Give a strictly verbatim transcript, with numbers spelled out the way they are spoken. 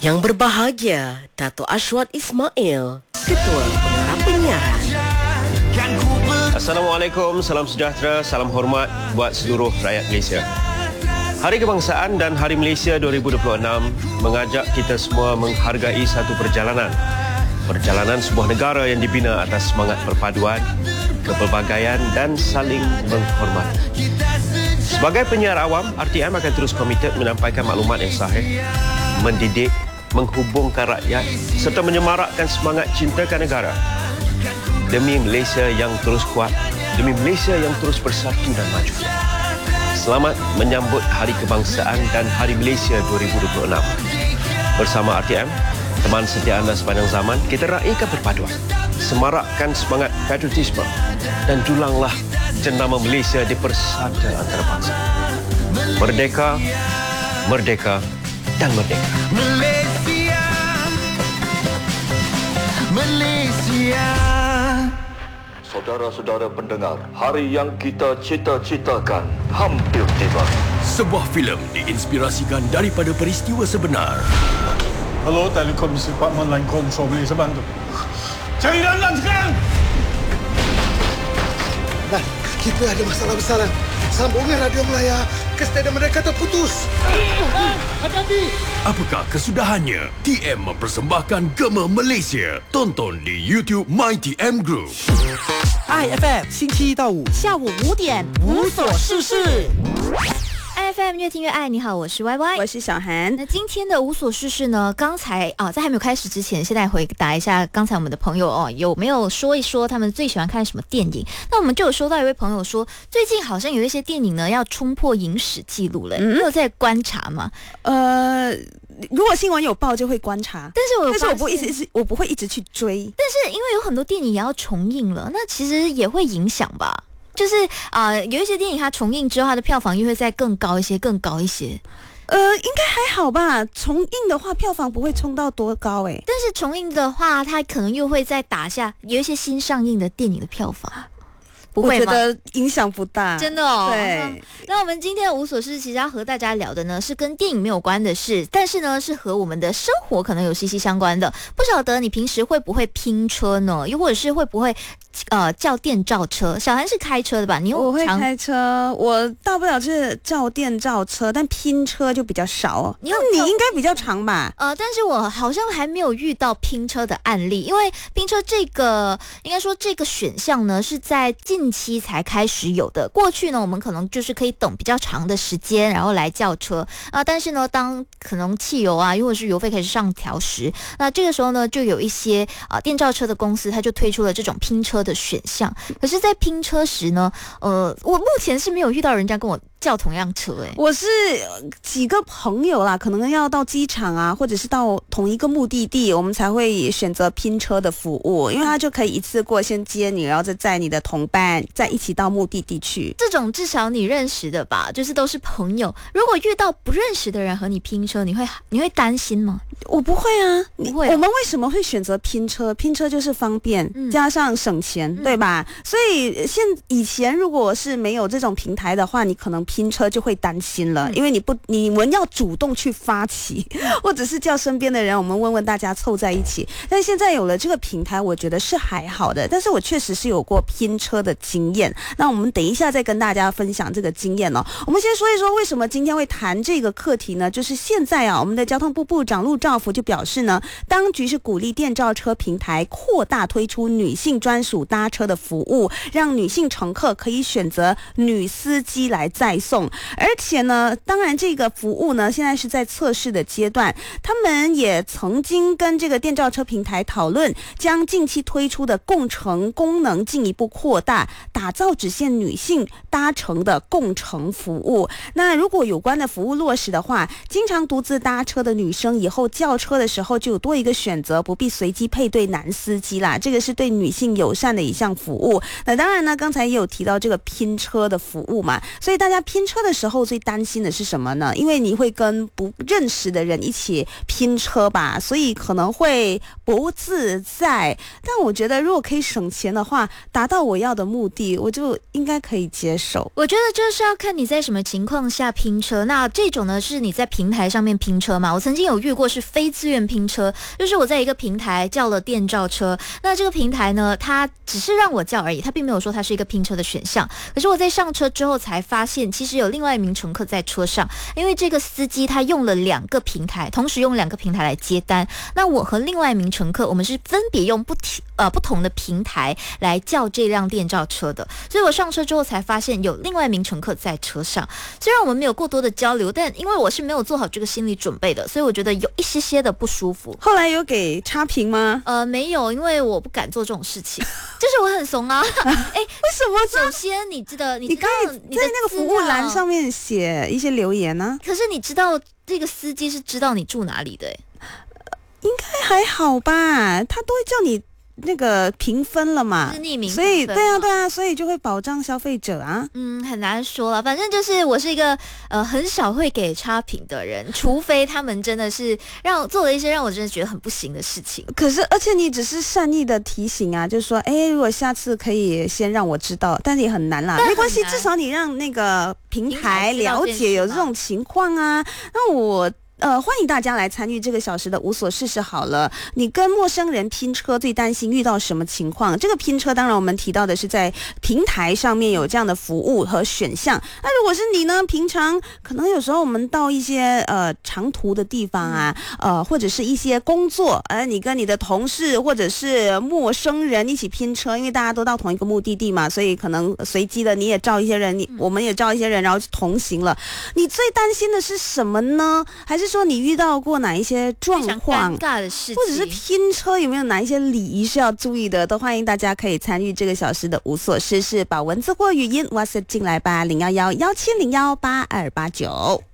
Yang berbahagia, Dato' Ashwat Ismail, Ketua Pengarah Penyiaran. Assalamualaikum, salam sejahtera, salam hormat buat seluruh rakyat Malaysia. Hari Kebangsaan dan Hari Malaysia dua ribu dua puluh enam mengajak kita semua menghargai satu perjalanan. Perjalanan sebuah negara yang dibina atas semangat perpaduan, kepelbagaian dan saling menghormati. Sebagai penyiar awam, R T M akan terus komited menyampaikan maklumat yang sahih, mendidik, menghubungkan rakyat serta menyemarakkan semangat cintakan negara. Demi Malaysia yang terus kuat, demi Malaysia yang terus bersatu dan maju. Selamat menyambut Hari Kebangsaan dan Hari Malaysia dua ribu dua puluh enam. Bersama R T M, teman setia anda sepanjang zaman, kita raikan perpaduan, semarakkan semangat patriotisme dan dulanglah jenama Malaysia di persada antarabangsa. Merdeka, merdeka dan merdeka. Malaysia, Malaysia. Saudara-saudara pendengar, hari yang kita cita-citakan hampir tiba. Sebuah filem diinspirasikan daripada peristiwa sebenar. Hello, Telekomisi Department Line Control, boleh saya bantu? Cari Lanlan sekarang! Lan, kita ada masalah besaran. Sambungan radio Melaya ke stadium mereka terputus. Hati-hati! Apakah kesudahannya? T M mempersembahkan Gema Malaysia. Tonton di YouTube My T M Group. I F M 星期一到五下午五点无所事事。 I F M 越听越爱，你好，我是 Y Y， 我是小韩。 那今天的无所事事呢？刚才啊，在还没有开始之前，现在回答一下刚才我们的朋友哦，有没有说一说他们最喜欢看什么电影？那我们就有收到一位朋友说，最近好像有一些电影呢要冲破影史记录了，嗯、你有在观察吗？ 呃。如果新闻有报就会观察， 但是我但是我不一直一直我不会一直去追。 但是因为有很多电影也要重映了，那其实也会影响吧。就是啊、呃，有一些电影它重映之后，它的票房又会再更高一些，更高一些。 呃，应该还好吧。重映的话，票房不会冲到多高诶。 但是重映的话，它可能又会再打下有一些新上映的电影的票房。不会吗？ 我觉得影响不大， 真的哦。 对、 嗯，那我们今天的无所事事其实要和大家聊的呢，是跟电影没有关的事，但是呢，是和我们的生活可能有息息相关的。不晓得你平时会不会拼车呢？又或者是会不会呃叫电召车？小韩是开车的吧？你有我会开车，我大不了是叫电召车，但拼车就比较少哦。你你应该比较长吧？ 呃，但是我好像还没有遇到拼车的案例，因为拼车这个应该说这个选项呢是在近近期才开始有的。过去呢，我们可能就是可以等比较长的时间，然后来叫车啊。但是呢，当可能汽油啊，又或者是油费开始上调时，那这个时候呢，就有一些啊电召车的公司，它就推出了这种拼车的选项。可是，在拼车时呢，呃，我目前是没有遇到人家跟我叫同样车诶、欸， 我是几个朋友啦，可能要到机场啊，或者是到同一个目的地，我们才会选择拼车的服务，因为它就可以一次过先接你，然后再载你的同伴，再一起到目的地去。 这种至少你认识的吧，就是都是朋友。如果遇到不认识的人和你拼车，你会你会担心吗？ 我不会啊， 不会、啊。 我们为什么会选择拼车？拼车就是方便，嗯、加上省钱，嗯、对吧？所以现以前如果是没有这种平台的话，你可能拼车就会担心了，嗯、因为你不你们要主动去发起，或者是叫身边的人，我们问问大家凑在一起。但是现在有了这个平台，我觉得是还好的。但是我确实是有过拼车的经验，那我们等一下再跟大家分享这个经验哦。我们先说一说为什么今天会谈这个课题呢？就是现在啊，我们的交通部部长陆兆福就表示呢，当局是鼓励电召车平台扩大推出女性专属搭车的服务，让女性乘客可以选择女司机来载送。而且呢，当然这个服务呢，现在是在测试的阶段。他们也曾经跟这个电召车平台讨论，将近期推出的共乘功能进一步扩大，打造只限女性搭乘的共乘服务。那如果有关的服务落实的话，经常独自搭车的女生以后叫车的时候就有多一个选择，不必随机配对男司机啦。这个是对女性友善的一项服务。那当然呢，刚才也有提到这个拼车的服务嘛，所以大家拼车的时候最担心的是什么呢？因为你会跟不认识的人一起拼车吧，所以可能会不自在。但我觉得如果可以省钱的话，达到我要的目的，我就应该可以接受。 我觉得就是要看你在什么情况下拼车。那这种呢是你在平台上面拼车嘛？我曾经有遇过是非非自愿拼车，就是我在一个平台叫了电召车，那这个平台呢，它只是让我叫而已，它并没有说它是一个拼车的选项。可是我在上车之后才发现，其实有另外一名乘客在车上，因为这个司机他用了两个平台，同时用两个平台来接单。那我和另外一名乘客，我们是分别用不提呃不同的平台来叫这辆电召车的，所以我上车之后才发现有另外一名乘客在车上。虽然我们没有过多的交流，但因为我是没有做好这个心理准备的，所以我觉得有一些些的不舒服。 后来有给差评吗？ 呃，没有，因为我不敢做这种事情，就是我很怂啊。哎，为什么？ 首先，你知道，你你可以在那个服务栏上面写一些留言呢、 啊。可是你知道，这个司机是知道你住哪里的、欸， 应该还好吧？他都会叫你那个评分了嘛， 是匿名评分， 所以对啊对啊，所以就会保障消费者啊。 嗯，很难说了，反正就是我是一个呃很少会给差评的人，除非他们真的是让我做了一些让我真的觉得很不行的事情。 可是而且你只是善意的提醒啊，就是说，哎，如果下次可以先让我知道，但是也很难啦。没关系，至少你让那个平台了解有这种情况啊。那我。呃，欢迎大家来参与这个小时的无所事事好了。你跟陌生人拼车最担心遇到什么情况？这个拼车当然我们提到的是在平台上面有这样的服务和选项。那如果是你呢，平常可能有时候我们到一些呃长途的地方啊，呃或者是一些工作，呃你跟你的同事或者是陌生人一起拼车，因为大家都到同一个目的地嘛，所以可能随机的你也招一些人，你我们也招一些人，然后就同行了。你最担心的是什么呢？还是说你遇到过哪一些状况， 尴尬的事情， 或者是拼车有没有哪一些礼仪是要注意的？都欢迎大家可以参与这个小时的无所事事，把文字或语音 WhatsApp 进来吧，零幺幺幺七零幺八二八九。